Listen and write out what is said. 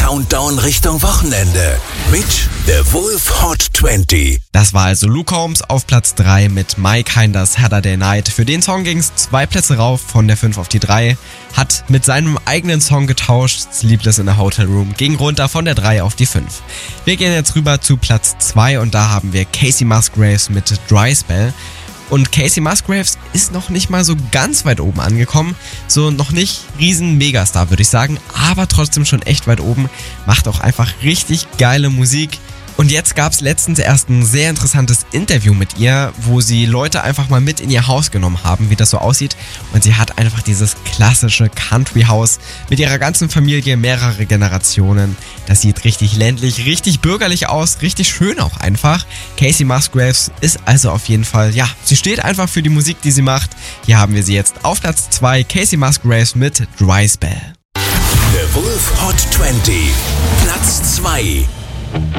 Countdown Richtung Wochenende mit The Wolf Hot 20. Das war also Luke Combs auf Platz 3 mit My Kinda Saturday Night. Für den Song ging es 2 Plätze rauf, von der 5 auf die 3. Hat mit seinem eigenen Song getauscht, Sleepless in a Hotel Room, ging runter von der 3 auf die 5. Wir gehen jetzt rüber zu Platz 2 und da haben wir Kacey Musgraves mit Dry Spell. Und Kacey Musgraves ist noch nicht mal so ganz weit oben angekommen. So noch nicht riesen Megastar, würde ich sagen. Aber trotzdem schon echt weit oben. Macht auch einfach richtig geile Musik. Und jetzt gab es letztens erst ein sehr interessantes Interview mit ihr, wo sie Leute einfach mal mit in ihr Haus genommen haben, wie das so aussieht. Und sie hat einfach dieses klassische Country-Haus mit ihrer ganzen Familie, mehrere Generationen. Das sieht richtig ländlich, richtig bürgerlich aus, richtig schön auch einfach. Kacey Musgraves ist also auf jeden Fall, ja, sie steht einfach für die Musik, die sie macht. Hier haben wir sie jetzt auf Platz 2, Kacey Musgraves mit Dry Spell. The Wolf Hot 20, Platz 2.